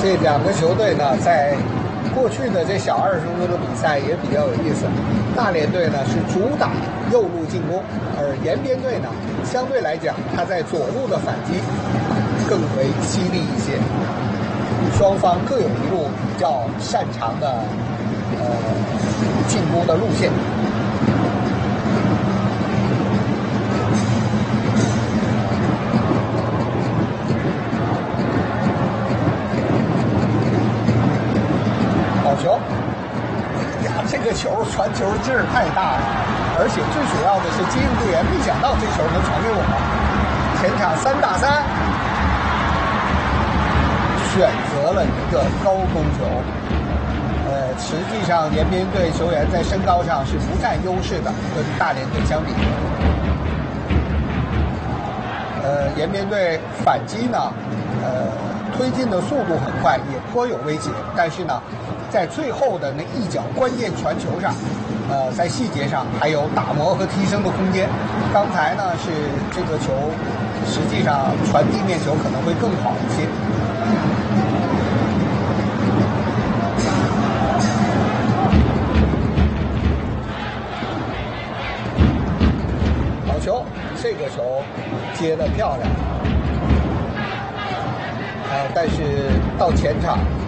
这两个球队呢，在过去的这小20分钟的比赛也比较有意思。大连队呢是主打右路进攻，而延边队呢相对来讲，他在左路的反击更为犀利一些。双方各有一路比较擅长的进攻的路线。好球！哎呀，这个球传球劲儿太大了，而且最主要的是接应队员没想到这球能传给我，前场3打3，选择了一个高空球。实际上延边队球员在身高上是不占优势的，跟大连队相比。延边队反击呢，推进的速度很快，也颇有威胁，但是呢，在最后的那一脚关键传球上，在细节上还有打磨和提升的空间。刚才呢是这个球，实际上传地面球可能会更好一些。好球，这个球接得漂亮。但是到前场